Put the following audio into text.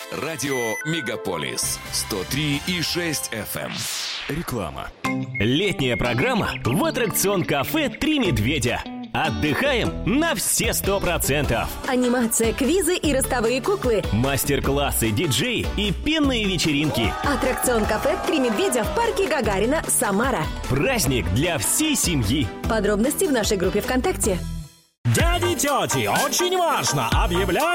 Радио «Мегаполис» 103,6 FM. Реклама. Летняя программа в аттракцион-кафе «Три медведя». Отдыхаем на все 100%. Анимация, квизы и ростовые куклы. Мастер-классы, диджеи и пенные вечеринки. Аттракцион-кафе «Три медведя» в парке Гагарина, Самара. Праздник для всей семьи. Подробности в нашей группе ВКонтакте. Дяди и тети, очень важно! Объявляем